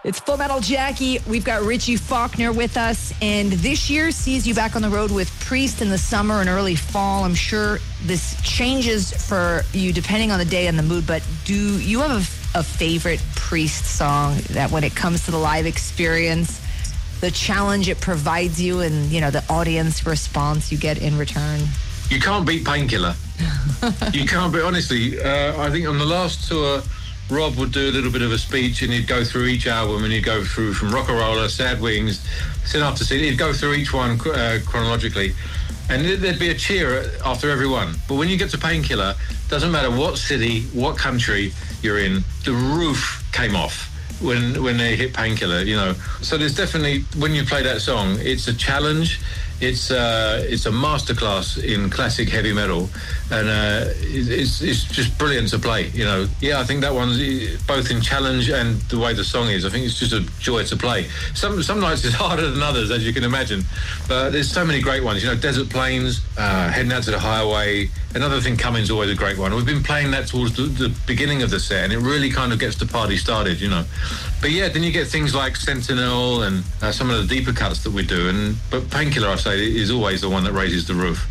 It's Full Metal Jackie. We've got Richie Faulkner with us, and this year sees you back on the road with Priest in the summer and early fall. I'm sure this changes for you depending on the day and the mood, but do you have a favorite Priest song that when it comes to the live experience, the challenge it provides you and, you know, the audience response you get in return? You can't beat Painkiller. You can't beat, honestly. I think on the last tour, Rob would do a little bit of a speech and he'd go through each album and he'd go through from Rock-A-Roller, Sad Wings, Sin After Sin. He'd go through each one chronologically. And there'd be a cheer after every one. But when you get to Painkiller, doesn't matter what city, what country you're in, the roof came off when they hit Painkiller, you know. So there's definitely, when you play that song, it's a challenge. It's a masterclass in classic heavy metal, and it's just brilliant to play, you know. Yeah, I think that one's both in challenge and the way the song is. I think it's just a joy to play. Some nights it's harder than others, as you can imagine, but there's so many great ones. You know, Desert Plains, Heading Out to the Highway. Another thing, Coming's always a great one. We've been playing that towards the beginning of the set, and it really kind of gets the party started, you know. But yeah, then you get things like Sentinel and some of the deeper cuts that we do. But Painkiller, I say, is always the one that raises the roof.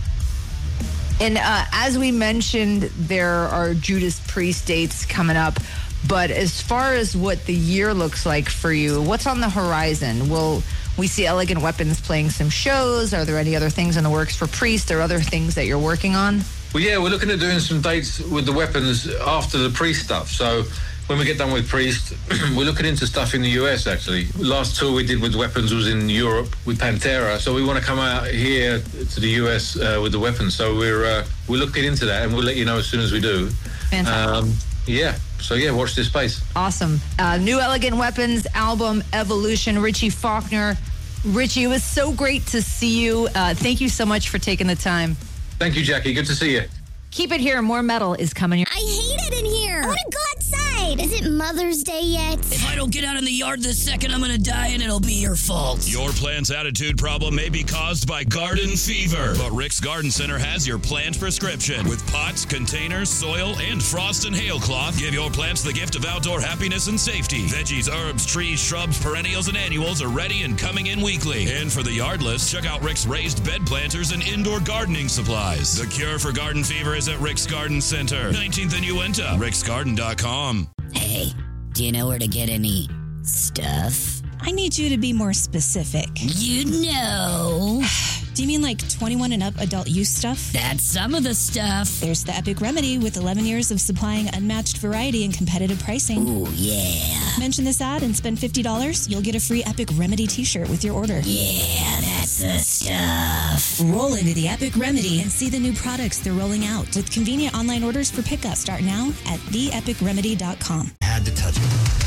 And as we mentioned, there are Judas Priest dates coming up. But as far as what the year looks like for you, what's on the horizon? Will we see Elegant Weapons playing some shows? Are there any other things in the works for Priest or other things that you're working on? Well, yeah, we're looking at doing some dates with the Weapons after the Priest stuff. So when we get done with Priest, we're looking into stuff in the US, actually. Last tour we did with Weapons was in Europe with Pantera. So we want to come out here to the US with the Weapons. So we're looking into that, and we'll let you know as soon as we do. Fantastic. Yeah. So, yeah, watch this space. Awesome. New Elegant Weapons album, Evolution. Richie Faulkner. Richie, it was so great to see you. Thank you so much for taking the time. Thank you, Jackie. Good to see you. Keep it here. More metal is coming. I hate it in here. I want to go outside. Is it Mother's Day yet? If I don't get out in the yard this second, I'm going to die and it'll be your fault. Your plant's attitude problem may be caused by garden fever, but Rick's Garden Center has your plant prescription. With pots, containers, soil, and frost and hail cloth, give your plants the gift of outdoor happiness and safety. Veggies, herbs, trees, shrubs, perennials, and annuals are ready and coming in weekly. And for the yard list, check out Rick's raised bed planters and indoor gardening supplies. The cure for garden fever is at Rick's Garden Center, 19th and Uinta, ricksgarden.com. Hey, do you know where to get any stuff? I need you to be more specific. You know. Do you mean like 21 and up adult use stuff? That's some of the stuff. There's the Epic Remedy with 11 years of supplying unmatched variety and competitive pricing. Ooh, yeah. Mention this ad and spend $50. You'll get a free Epic Remedy t-shirt with your order. Yeah, that's the stuff. Roll into the Epic Remedy and see the new products they're rolling out with convenient online orders for pickup. Start now at theepicremedy.com. Had to touch it.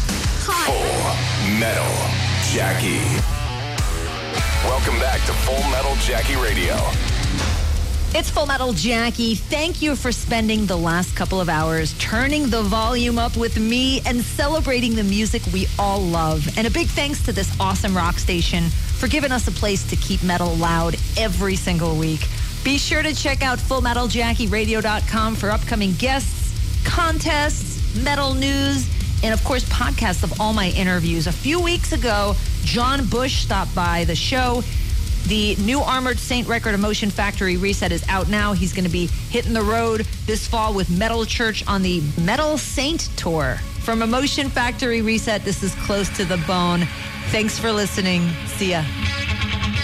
Full Metal Jackie. Welcome back to Full Metal Jackie Radio. It's Full Metal Jackie. Thank you for spending the last couple of hours turning the volume up with me and celebrating the music we all love. And a big thanks to this awesome rock station for giving us a place to keep metal loud every single week. Be sure to check out FullMetalJackieRadio.com for upcoming guests, contests, metal news, and of course, podcasts of all my interviews. A few weeks ago, John Bush stopped by the show. The new Armored Saint record, Emotion Factory Reset, is out now. He's going to be hitting the road this fall with Metal Church on the Metal Saint tour. From Emotion Factory Reset, this is Close to the Bone. Thanks for listening. See ya.